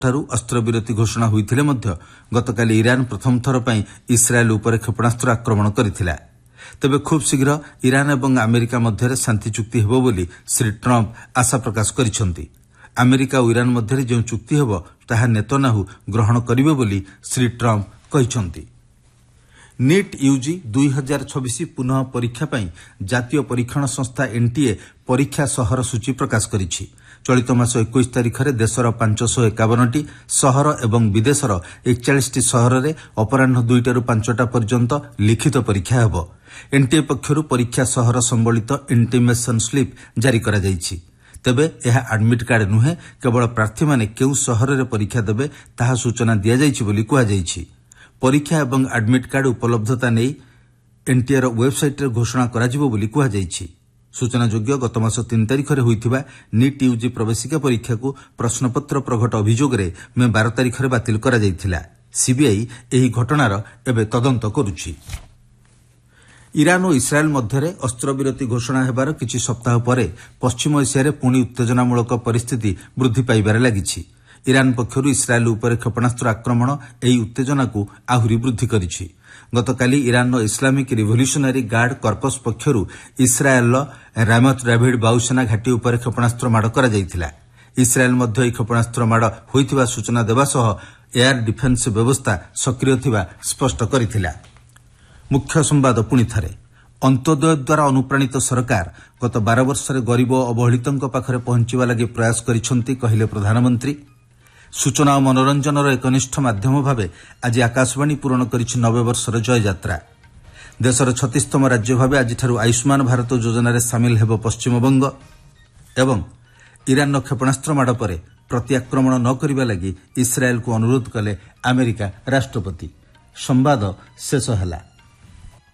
ଠାରୁ ଅସ୍ତ୍ରବିରତି ଘୋଷଣା ହୋଇଥିଲେ ମଧ୍ୟ ଗତକାଲି ଇରାନ ପ୍ରଥମ ଥର ପାଇଁ ଇସ୍ରାଏଲ ଉପରେ କ୍ଷେପଣାସ୍ତ୍ର ଆକ୍ରମଣ କରିଥିଲା। ତେବେ ଖୁବ୍ ଶୀଘ୍ର ଇରାନ ଏବଂ ଆମେରିକା ମଧ୍ୟରେ ଶାନ୍ତି ଚୁକ୍ତି ହେବ ବୋଲି ଶ୍ରୀ ଟ୍ରମ୍ପ ଆଶା ପ୍ରକାଶ କରିଛନ୍ତି। ଆମେରିକା ଓ ଇରାନ ମଧ୍ୟରେ ଯେଉଁ ଚୁକ୍ତି ହେବ ତାହା ନେତନ୍ୟାହୁ ଗ୍ରହଣ କରିବେ ବୋଲି ଶ୍ରୀ ଟ୍ରମ୍ପ କହିଛନ୍ତି। ନିଟ୍ ୟୁଜି 2026 ପୁନଃ ପରୀକ୍ଷା ପାଇଁ ଜାତୀୟ ପରୀକ୍ଷଣ ସଂସ୍ଥା ଏନ୍ଟିଏ ପରୀକ୍ଷା ସହର ସୂଚୀ ପ୍ରକାଶ କରିଛି। ଚଳିତ ମାସ 21 ତାରିଖରେ ଦେଶର 551ଟି ସହର ଏବଂ ବିଦେଶର 41ଟି ସହରରେ ଅପରାହ୍ନ 2ଟାରୁ 5ଟା ପର୍ଯ୍ୟନ୍ତ ଲିଖିତ ପରୀକ୍ଷା ହେବ। ଏନ୍ଟିଏ ପକ୍ଷରୁ ପରୀକ୍ଷା ସହର ସମ୍ବଳିତ ଇଣ୍ଟିମେସନ୍ ସ୍ଲିପ୍ ଜାରି କରାଯାଇଛି। ତେବେ ଏହା ଆଡମିଟ୍ କାର୍ଡ ନୁହେଁ, କେବଳ ପ୍ରାର୍ଥୀମାନେ କେଉଁ ସହରରେ ପରୀକ୍ଷା ଦେବେ ତାହା ସୂଚନା ଦିଆଯାଇଛି ବୋଲି କୁହାଯାଇଛି। ପରୀକ୍ଷା ଏବଂ ଆଡମିଟ୍ କାର୍ଡ ଉପଲବ୍ଧତା ନେଇ ଏନ୍ଟିଏର ୱେବ୍ସାଇଟ୍ରେ ଘୋଷଣା କରାଯିବ ବୋଲି କୁହାଯାଇଛି। ସୂଚନାଯୋଗ୍ୟ ଗତ ମାସ 3 ତାରିଖରେ ହୋଇଥିବା ନିଟ୍ ୟୁଜି ପ୍ରବେଶିକା ପରୀକ୍ଷାକୁ ପ୍ରଶ୍ନପତ୍ର ପ୍ରଘଟ ଅଭିଯୋଗରେ ମେ 12 ତାରିଖରେ ବାତିଲ କରାଯାଇଥିଲା। ସିବିଆଇ ଏହି ଘଟଣାର ଏବେ ତଦନ୍ତ କରୁଛି। ଇରାନ ଓ ଇସ୍ରାଏଲ ମଧ୍ୟରେ ଅସ୍ତ୍ରବିରତି ଘୋଷଣା ହେବାର କିଛି ସପ୍ତାହ ପରେ ପଶ୍ଚିମ ଏସିଆରେ ପୁଣି ଉତ୍ତେଜନାମୂଳକ ପରିସ୍ଥିତି ବୃଦ୍ଧି ପାଇବାରେ ଲାଗିଛି। ଇରାନ ପକ୍ଷରୁ ଇସ୍ରାଏଲ ଉପରେ କ୍ଷେପଣାସ୍ତ୍ର ଆକ୍ରମଣ ଏହି ଉତ୍ତେଜନାକୁ ଆହୁରି ବୃଦ୍ଧି କରିଛି। ଗତକାଲି ଇରାନର ଇସଲାମିକ୍ ରିଭଲ୍ୟୁସନାରୀ ଗାର୍ଡ କର୍ପସ୍ ପକ୍ଷରୁ ଇସ୍ରାଏଲର ରାମତ୍ ଡାଭିଡ୍ ବାୟୁସେନା ଘାଟି ଉପରେ କ୍ଷେପଣାସ୍ତ୍ର ମାଡ଼ କରାଯାଇଥିଲା। ଇସ୍ରାଏଲ ମଧ୍ୟ ଏହି କ୍ଷେପଣାସ୍ତ୍ର ମାଡ଼ ହୋଇଥିବା ସୂଚନା ଦେବା ସହ ଏୟାର ଡିଫେନ୍ସ ବ୍ୟବସ୍ଥା ସକ୍ରିୟ ଥିବା ସ୍ପଷ୍ଟ କରିଥିଲା। ମୁଖ୍ୟ ସମ୍ବାଦ ପୁଣି ଥରେ। ଅନ୍ତ୍ୟୋଦୟ ଦ୍ୱାରା ଅନୁପ୍ରାଣିତ ସରକାର ଗତ 12 ବର୍ଷରେ ଗରିବ ଓ ଅବହେଳିତଙ୍କ ପାଖରେ ପହଞ୍ଚିବା ଲାଗି ପ୍ରୟାସ କରିଛନ୍ତି, କହିଲେ ପ୍ରଧାନମନ୍ତ୍ରୀ। ସୂଚନା ଓ ମନୋରଞ୍ଜନର ଏକନିଷ୍ଠ ମାଧ୍ୟମ ଭାବେ ଆଜି ଆକାଶବାଣୀ ପୂରଣ କରିଛି 90 ବର୍ଷର ଜୟଯାତ୍ରା। ଦେଶର 36ତମ ରାଜ୍ୟ ଭାବେ ଆଜିଠାରୁ ଆୟୁଷ୍ମାନ ଭାରତ ଯୋଜନାରେ ସାମିଲ ହେବ ପଶ୍ଚିମବଙ୍ଗ। ଏବଂ ଇରାନର କ୍ଷେପଣାସ୍ତ୍ର ମାଡ଼ ପରେ ପ୍ରତି ଆକ୍ରମଣ ନ କରିବା ଲାଗି ଇସ୍ରାଏଲକୁ ଅନୁରୋଧ କଲେ ଆମେରିକା ରାଷ୍ଟ୍ରପତି। ସମ୍ବାଦ ଶେଷ ହେଲା।